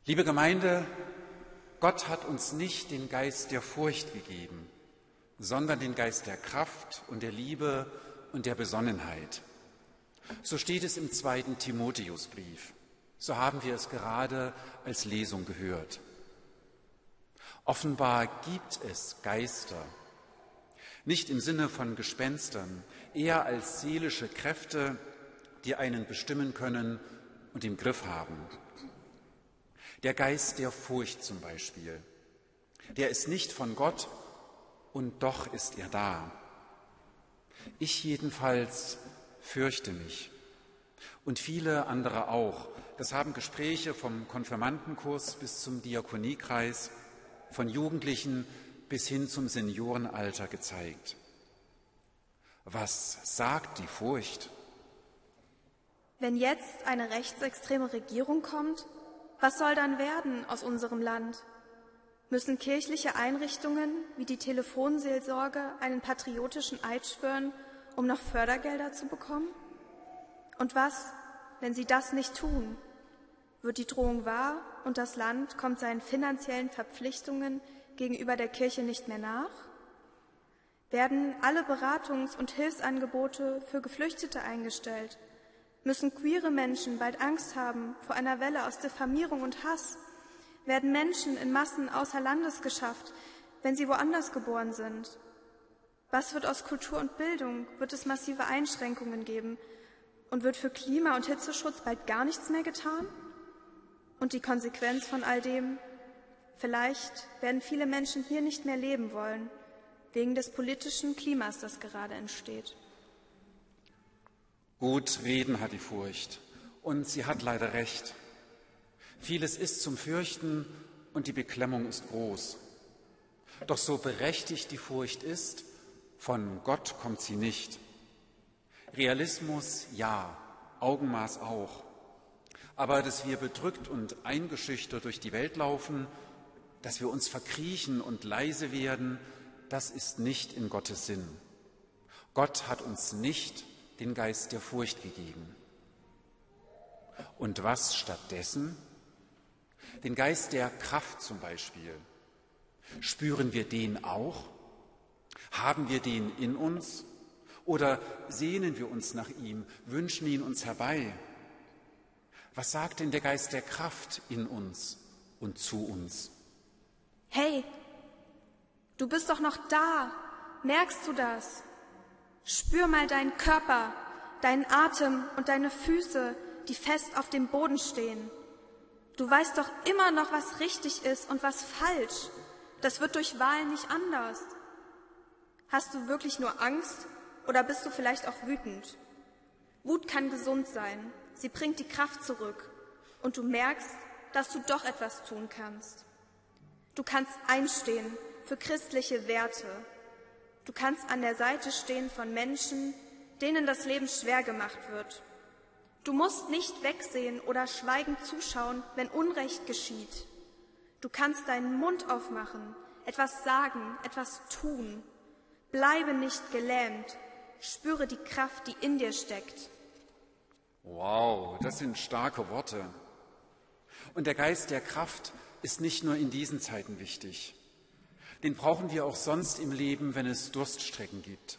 Liebe Gemeinde, Gott hat uns nicht den Geist der Furcht gegeben, sondern den Geist der Kraft und der Liebe und der Besonnenheit. So steht es im 2. Timotheusbrief. So haben wir es gerade als Lesung gehört. Offenbar gibt es Geister, nicht im Sinne von Gespenstern, eher als seelische Kräfte, die einen bestimmen können und im Griff haben. Der Geist der Furcht zum Beispiel, der ist nicht von Gott und doch ist er da. Ich jedenfalls fürchte mich und viele andere auch. Das haben Gespräche vom Konfirmandenkurs bis zum Diakoniekreis, von Jugendlichen bis hin zum Seniorenalter gezeigt. Was sagt die Furcht? Wenn jetzt eine rechtsextreme Regierung kommt, was soll dann werden aus unserem Land? Müssen kirchliche Einrichtungen wie die Telefonseelsorge einen patriotischen Eid schwören, um noch Fördergelder zu bekommen? Und was, wenn sie das nicht tun? Wird die Drohung wahr und das Land kommt seinen finanziellen Verpflichtungen gegenüber der Kirche nicht mehr nach? Werden alle Beratungs- und Hilfsangebote für Geflüchtete eingestellt? Müssen queere Menschen bald Angst haben vor einer Welle aus Diffamierung und Hass? Werden Menschen in Massen außer Landes geschafft, wenn sie woanders geboren sind? Was wird aus Kultur und Bildung? Wird es massive Einschränkungen geben? Und wird für Klima- und Hitzeschutz bald gar nichts mehr getan? Und die Konsequenz von all dem? Vielleicht werden viele Menschen hier nicht mehr leben wollen, wegen des politischen Klimas, das gerade entsteht. Gut reden hat die Furcht und sie hat leider recht. Vieles ist zum Fürchten und die Beklemmung ist groß. Doch so berechtigt die Furcht ist, von Gott kommt sie nicht. Realismus ja, Augenmaß auch. Aber dass wir bedrückt und eingeschüchtert durch die Welt laufen, dass wir uns verkriechen und leise werden, das ist nicht in Gottes Sinn. Gott hat uns nicht den Geist der Furcht gegeben. Und was stattdessen? Den Geist der Kraft zum Beispiel. Spüren wir den auch? Haben wir den in uns? Oder sehnen wir uns nach ihm, wünschen ihn uns herbei? Was sagt denn der Geist der Kraft in uns und zu uns? Hey, du bist doch noch da. Merkst du das? Spür mal deinen Körper, deinen Atem und deine Füße, die fest auf dem Boden stehen. Du weißt doch immer noch, was richtig ist und was falsch. Das wird durch Wahlen nicht anders. Hast du wirklich nur Angst oder bist du vielleicht auch wütend? Wut kann gesund sein. Sie bringt die Kraft zurück. Und du merkst, dass du doch etwas tun kannst. Du kannst einstehen für christliche Werte. Du kannst an der Seite stehen von Menschen, denen das Leben schwer gemacht wird. Du musst nicht wegsehen oder schweigend zuschauen, wenn Unrecht geschieht. Du kannst deinen Mund aufmachen, etwas sagen, etwas tun. Bleibe nicht gelähmt, spüre die Kraft, die in dir steckt. Wow, das sind starke Worte. Und der Geist der Kraft ist nicht nur in diesen Zeiten wichtig. Den brauchen wir auch sonst im Leben, wenn es Durststrecken gibt.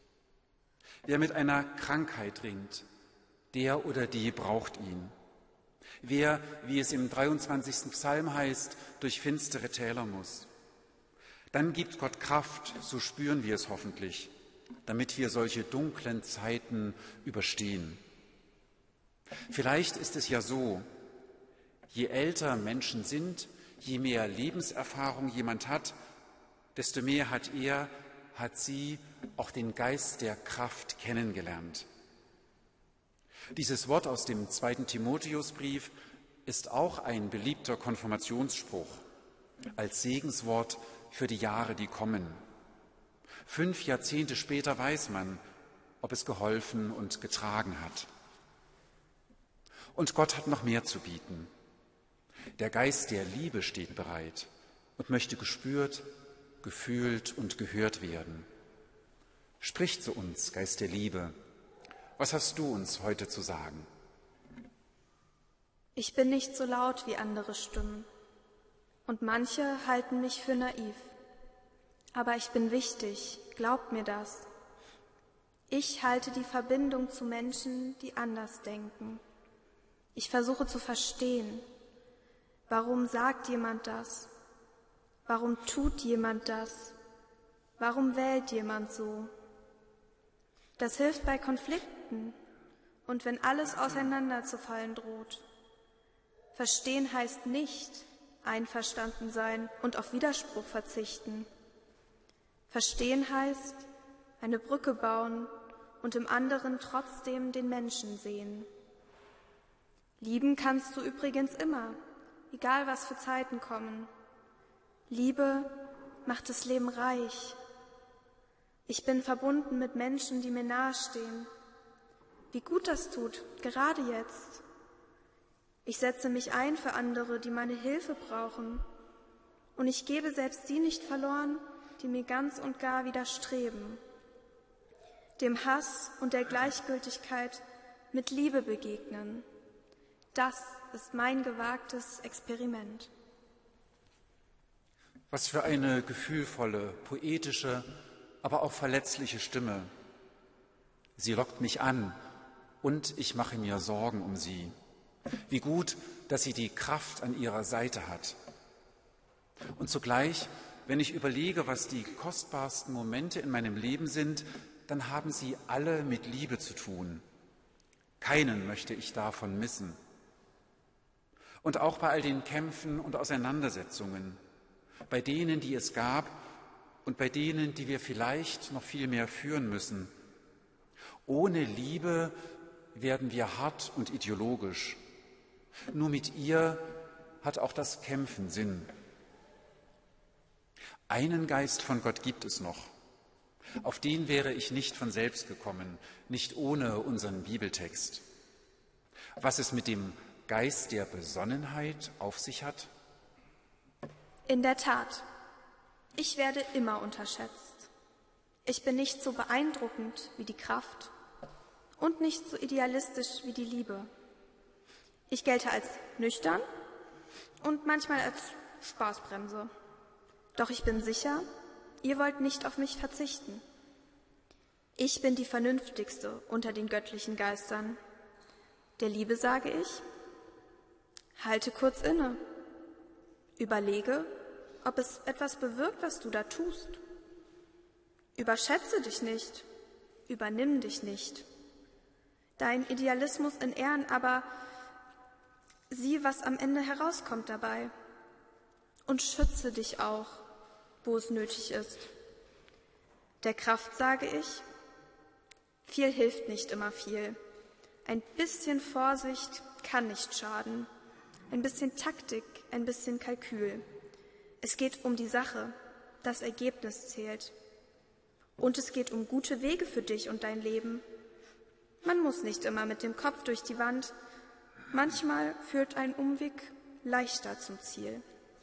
Wer mit einer Krankheit ringt, der oder die braucht ihn. Wer, wie es im 23. Psalm heißt, durch finstere Täler muss. Dann gibt Gott Kraft, so spüren wir es hoffentlich, damit wir solche dunklen Zeiten überstehen. Vielleicht ist es ja so, je älter Menschen sind, je mehr Lebenserfahrung jemand hat, desto mehr hat er, hat sie auch den Geist der Kraft kennengelernt. Dieses Wort aus dem 2. Timotheusbrief ist auch ein beliebter Konfirmationsspruch als Segenswort für die Jahre, die kommen. 5 Jahrzehnte später weiß man, ob es geholfen und getragen hat. Und Gott hat noch mehr zu bieten. Der Geist der Liebe steht bereit und möchte gespürt, gefühlt und gehört werden. Sprich zu uns, Geist der Liebe. Was hast du uns heute zu sagen? Ich bin nicht so laut wie andere Stimmen und manche halten mich für naiv. Aber ich bin wichtig, glaubt mir das. Ich halte die Verbindung zu Menschen, die anders denken. Ich versuche zu verstehen, warum sagt jemand das? Warum tut jemand das? Warum wählt jemand so? Das hilft bei Konflikten und wenn alles auseinanderzufallen droht. Verstehen heißt nicht einverstanden sein und auf Widerspruch verzichten. Verstehen heißt eine Brücke bauen und im anderen trotzdem den Menschen sehen. Lieben kannst du übrigens immer, egal was für Zeiten kommen. Liebe macht das Leben reich. Ich bin verbunden mit Menschen, die mir nahestehen. Wie gut das tut, gerade jetzt. Ich setze mich ein für andere, die meine Hilfe brauchen. Und ich gebe selbst die nicht verloren, die mir ganz und gar widerstreben. Dem Hass und der Gleichgültigkeit mit Liebe begegnen. Das ist mein gewagtes Experiment. Was für eine gefühlvolle, poetische, aber auch verletzliche Stimme. Sie lockt mich an und ich mache mir Sorgen um sie. Wie gut, dass sie die Kraft an ihrer Seite hat. Und zugleich, wenn ich überlege, was die kostbarsten Momente in meinem Leben sind, dann haben sie alle mit Liebe zu tun. Keinen möchte ich davon missen. Und auch bei all den Kämpfen und Auseinandersetzungen, bei denen, die es gab und bei denen, die wir vielleicht noch viel mehr führen müssen. Ohne Liebe werden wir hart und ideologisch. Nur mit ihr hat auch das Kämpfen Sinn. Einen Geist von Gott gibt es noch. Auf den wäre ich nicht von selbst gekommen, nicht ohne unseren Bibeltext. Was es mit dem Geist der Besonnenheit auf sich hat? In der Tat, ich werde immer unterschätzt. Ich bin nicht so beeindruckend wie die Kraft und nicht so idealistisch wie die Liebe. Ich gelte als nüchtern und manchmal als Spaßbremse. Doch ich bin sicher, ihr wollt nicht auf mich verzichten. Ich bin die Vernünftigste unter den göttlichen Geistern. Der Liebe sage ich, halte kurz inne. Überlege, ob es etwas bewirkt, was du da tust. Überschätze dich nicht, übernimm dich nicht. Dein Idealismus in Ehren, aber sieh, was am Ende herauskommt dabei. Und schütze dich auch, wo es nötig ist. Der Kraft sage ich, viel hilft nicht immer viel. Ein bisschen Vorsicht kann nicht schaden. Ein bisschen Taktik, ein bisschen Kalkül. Es geht um die Sache, das Ergebnis zählt. Und es geht um gute Wege für dich und dein Leben. Man muss nicht immer mit dem Kopf durch die Wand. Manchmal führt ein Umweg leichter zum Ziel.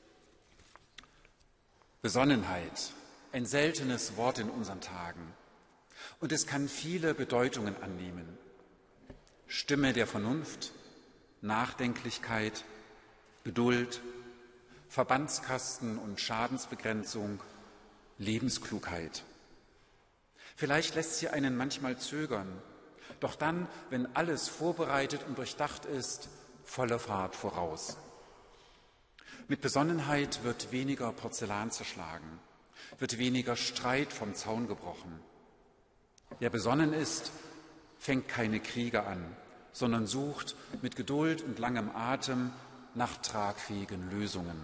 Besonnenheit, ein seltenes Wort in unseren Tagen. Und es kann viele Bedeutungen annehmen. Stimme der Vernunft, Nachdenklichkeit, Geduld, Verbandskasten und Schadensbegrenzung, Lebensklugheit. Vielleicht lässt sie einen manchmal zögern, doch dann, wenn alles vorbereitet und durchdacht ist, volle Fahrt voraus. Mit Besonnenheit wird weniger Porzellan zerschlagen, wird weniger Streit vom Zaun gebrochen. Wer besonnen ist, fängt keine Kriege an, sondern sucht mit Geduld und langem Atem nach tragfähigen Lösungen.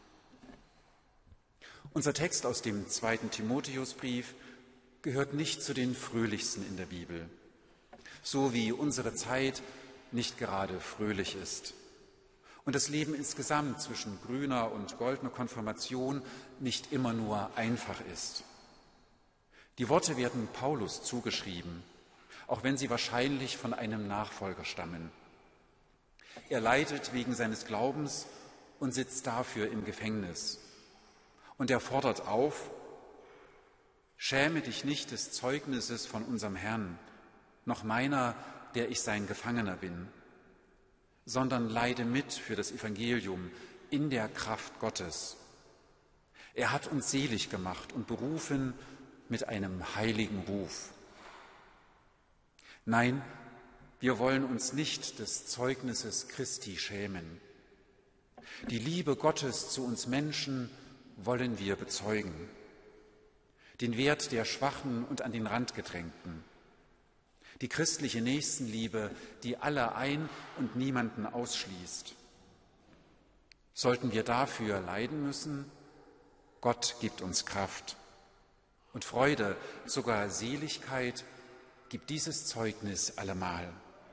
Unser Text aus dem 2. Timotheusbrief gehört nicht zu den fröhlichsten in der Bibel, so wie unsere Zeit nicht gerade fröhlich ist und das Leben insgesamt zwischen grüner und goldener Konfirmation nicht immer nur einfach ist. Die Worte werden Paulus zugeschrieben, auch wenn sie wahrscheinlich von einem Nachfolger stammen. Er leidet wegen seines Glaubens und sitzt dafür im Gefängnis. Und er fordert auf, schäme dich nicht des Zeugnisses von unserem Herrn, noch meiner, der ich sein Gefangener bin, sondern leide mit für das Evangelium in der Kraft Gottes. Er hat uns selig gemacht und berufen mit einem heiligen Ruf. Nein, wir wollen uns nicht des Zeugnisses Christi schämen. Die Liebe Gottes zu uns Menschen wollen wir bezeugen. Den Wert der Schwachen und an den Rand gedrängten. Die christliche Nächstenliebe, die alle ein- und niemanden ausschließt. Sollten wir dafür leiden müssen? Gott gibt uns Kraft und Freude, sogar Seligkeit gibt dieses Zeugnis allemal.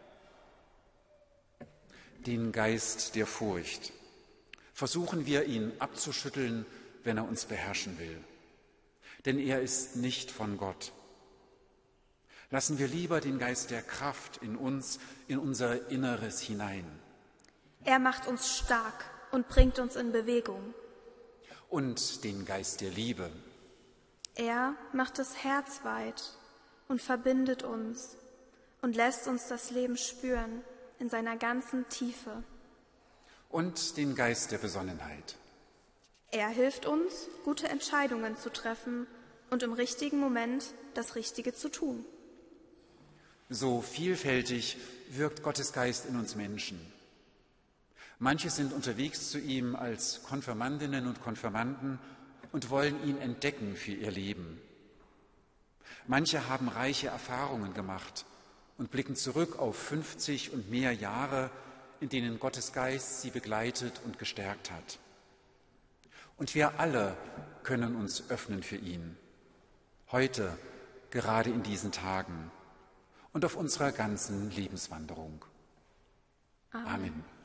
Den Geist der Furcht. Versuchen wir, ihn abzuschütteln, wenn er uns beherrschen will. Denn er ist nicht von Gott. Lassen wir lieber den Geist der Kraft in uns, in unser Inneres hinein. Er macht uns stark und bringt uns in Bewegung. Und den Geist der Liebe. Er macht das Herz weit und verbindet uns und lässt uns das Leben spüren in seiner ganzen Tiefe. Und den Geist der Besonnenheit. Er hilft uns, gute Entscheidungen zu treffen und im richtigen Moment das Richtige zu tun. So vielfältig wirkt Gottes Geist in uns Menschen. Manche sind unterwegs zu ihm als Konfirmandinnen und Konfirmanden und wollen ihn entdecken für ihr Leben. Manche haben reiche Erfahrungen gemacht und blicken zurück auf 50 und mehr Jahre, in denen Gottes Geist sie begleitet und gestärkt hat. Und wir alle können uns öffnen für ihn. Heute, gerade in diesen Tagen und auf unserer ganzen Lebenswanderung. Amen.